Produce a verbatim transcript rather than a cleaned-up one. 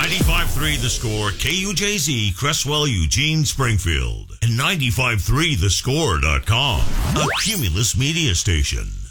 ninety-five point three The Score, K U J Z, Cresswell, Eugene, Springfield. And ninety-five point three the score dot com, a Cumulus media station.